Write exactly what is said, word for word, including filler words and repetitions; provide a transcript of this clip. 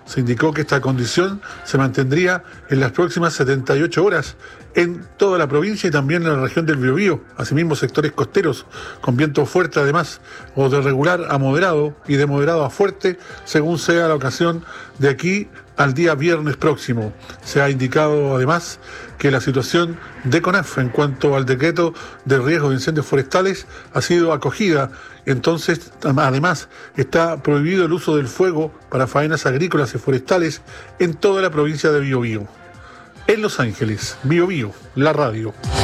Se indicó que esta condición se mantendría en las próximas setenta y ocho horas en toda la provincia y también en la región del Biobío, asimismo sectores costeros con viento fuerte además, o de regular a moderado y de moderado a fuerte, según sea la ocasión de aquí al día viernes próximo. Se ha indicado además que la situación de CONAF en cuanto al decreto de riesgo de incendios forestales ha sido acogida. Entonces, además, está prohibido el uso del fuego para faenas agrícolas y forestales en toda la provincia de Biobío. En Los Ángeles, Biobío, la radio.